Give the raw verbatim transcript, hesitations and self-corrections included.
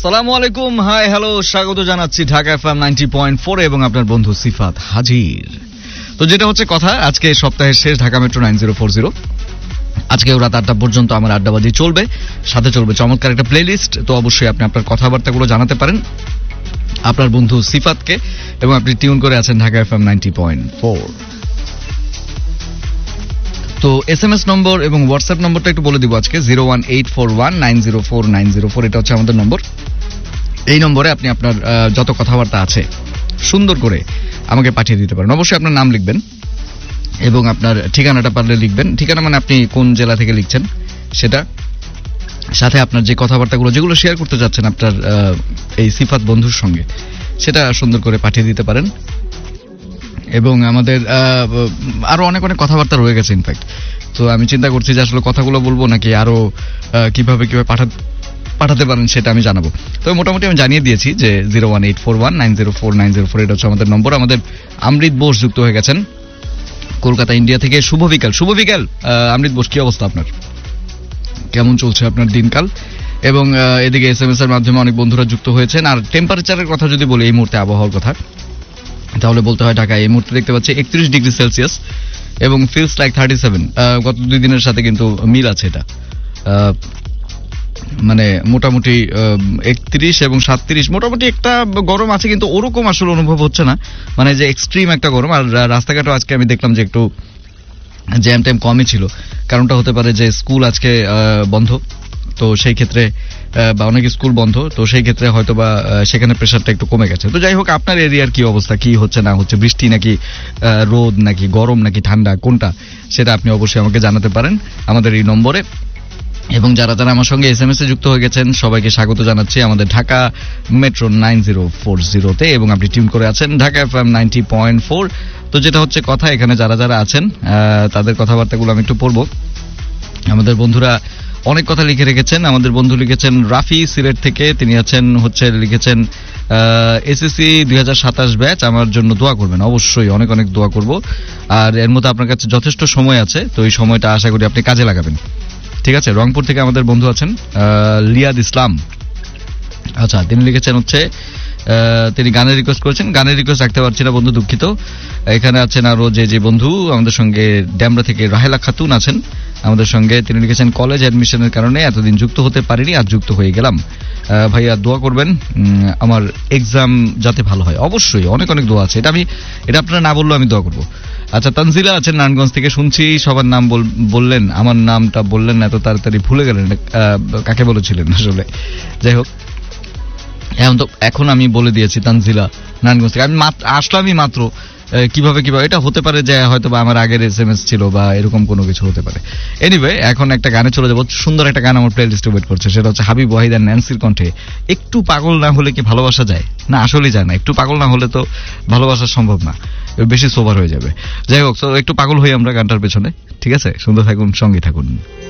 আসসালামু আলাইকুম, hi hello, স্বাগত জানাচ্ছি Dhaka FM ninety point four এবং আপনার বন্ধু সিফাত হাজির। তো যেটা হচ্ছে কথা, আজকে সপ্তাহের শেষ Dhaka metro nine zero four zero, আজকেও রাত আটটা পর্যন্ত আমার আড্ডাবাজি চলবে, সাথে চলবে চমৎকার একটা প্লেলিস্ট। তো অবশ্যই আপনি আপনার কথাবার্তাগুলো জানাতে পারেন আপনার বন্ধু সিফাতকে, এবং আপনি টিউন করে আছেন Dhaka FM ninety point four. তো এস এম এস নম্বর এবং হোয়াটসঅ্যাপ নম্বরটা একটু বলে দিব আজকে, zero one eight four one nine zero four nine zero four, এটা হচ্ছে আমাদের নম্বর। এই নম্বরে আপনি আপনার যত কথাবার্তা আছে সুন্দর করে আমাকে পাঠিয়ে দিতে পারেন। অবশ্যই আপনার নাম লিখবেন এবং আপনার ঠিকানাটা পারলে লিখবেন। ঠিকানা মানে আপনি কোন জেলা থেকে লিখছেন সেটা, সাথে আপনার যে কথাবার্তাগুলো যেগুলো শেয়ার করতে যাচ্ছেন আপনার এই সিফাত বন্ধুর সঙ্গে, সেটা সুন্দর করে পাঠিয়ে দিতে পারেন। এবং আমাদের আরো অনেক অনেক কথাবার্তা রয়ে গেছে ইনফ্যাক্ট। তো আমি চিন্তা করছি যে আসলে কথাগুলো বলবো নাকি আরো কিভাবে কিভাবে পাঠা পাঠাতে পারেন সেটা আমি জানাবো। তবে মোটামুটি আমি জানিয়ে দিয়েছি যে zero one eight four one nine zero four nine zero four, এটা হচ্ছে আমাদের নম্বর। আমাদের অমৃত বোস যুক্ত হয়ে গেছেন কলকাতা ইন্ডিয়া থেকে। শুভ বিকাল। শুভ বিকাল অমৃত বোস, কি অবস্থা আপনার? কেমন চলছে আপনার দিনকাল? এবং এদিকে এস এম এস এর মাধ্যমে অনেক বন্ধুরা যুক্ত হয়েছেন। আর টেম্পারেচারের কথা যদি বলি, এই মুহূর্তে আবহাওয়ার কথা, তাহলে বলতে হয় ঢাকায় এই মুহূর্তে দেখতে পাচ্ছি একত্রিশ ডিগ্রি সেলসিয়াস এবং ফিলস লাইক থার্টি সেভেন। গত দুই দিনের সাথে কিন্তু মিল আছে এটা, মানে মোটামুটি একত্রিশ এবং সাতত্রিশ, মোটামুটি একটা গরম আছে, কিন্তু ওরকম আসলে অনুভব হচ্ছে না, মানে যে এক্সট্রিম একটা গরম। আর রাস্তাঘাটও আজকে আমি দেখলাম যে একটু জ্যাম ট্যাম কমই ছিল। কারণটা হতে পারে যে স্কুল আজকে বন্ধ, তো সেই ক্ষেত্রে বা অনেক স্কুল বন্ধ, তো সেই ক্ষেত্রে হয়তো বা সেখানে প্রেশারটা একটু কমে গেছে। তো যাই হোক, আপনার এরিয়ার কি অবস্থা, কি হচ্ছে না হচ্ছে, বৃষ্টি নাকি রোদ নাকি গরম নাকি ঠান্ডা, কোনটা, সেটা আপনি অবশ্যই আমাকে জানাতে পারেন আমাদের এই নম্বরে। এবং যারা যারা আমার সঙ্গে এস এম এস এ যুক্ত হয়ে গেছেন সবাইকে স্বাগত জানাচ্ছি আমাদের Dhaka metro nine zero four জিরোতে, এবং আপনি টিউন করে আছেন Dhaka FM ninety point four. তো যেটা হচ্ছে কথা, এখানে যারা যারা আছেন তাদের কথাবার্তাগুলো আমি একটু পড়বো। আমাদের বন্ধুরা অনেক কথা লিখে রেখেছেন। আমাদের বন্ধু লিখেছেন রাফি সিলেট থেকে, তিনি আছেন হচ্ছে লিখেছেন এসএসসি দুই হাজার সাতাশ ব্যাচ, আমার জন্য দোয়া করবেন। অবশ্যই অনেক অনেক দোয়া করব। আর এর মধ্যে আপনার কাছে যথেষ্ট সময় আছে, তো এই সময়টা আশা করি আপনি কাজে লাগাবেন। ঠিক আছে। রংপুর থেকে আমাদের বন্ধু আছেন লিয়াদ ইসলাম, আচ্ছা, তিনি লিখেছেন হচ্ছে তিনি গানের রিকোয়েস্ট করেছেন। গানের রিকোয়েস্ট রাখতে পারছি না বন্ধু, দুঃখিত। এখানে আছেন আরো যে যে বন্ধু আমাদের সঙ্গে, ড্যামরা থেকে রাহেলা খাতুন আছেন আমাদের সঙ্গে, তিনি লিখেছেন কলেজ অ্যাডমিশনের কারণে এতদিন যুক্ত হতে পারিনি, আজ যুক্ত হয়ে গেলাম। ভাইয়া দোয়া করবেন আমার এক্সাম যাতে ভালো হয়। অবশ্যই অনেক অনেক দোয়া আছে, এটা আমি এটা আপনারা না বললেও আমি দোয়া করবো। আচ্ছা, তানজিলা আছেন নারায়ণগঞ্জ থেকে, শুনছি সবার নাম বললেন, আমার নামটা বললেন এত তাড়াতাড়ি, ভুলে গেলেন কাকে বলেছিলেন আসলে। যাই হোক, এখন তো এখন আমি বলে দিয়েছি তানজিলা নারায়ণগঞ্জ থেকে। আমি আসলামই মাত্র, কিভাবে কিভাবে এটা হতে পারে যে হয়তো বা আমার আগের এস এম এস ছিল বা এরকম কোনো কিছু হতে পারে। এনিওয়ে, এখন একটা গানে চলে যাবো। সুন্দর একটা গান আমার প্লে লিস্টে ওয়েট করছে, সেটা হচ্ছে হাবিব ওয়াহিদ আর ন্যান্সির কণ্ঠে একটু পাগল না হলে কি ভালোবাসা যায়? না, আসলেই যায় না। একটু পাগল না হলে তো ভালোবাসা সম্ভব না, বেশি সোবার হয়ে যাবে। যাই হোক, তো একটু পাগল হই আমরা গানটার পেছনে। ঠিক আছে, সুন্দর থাকুন, সঙ্গে থাকুন।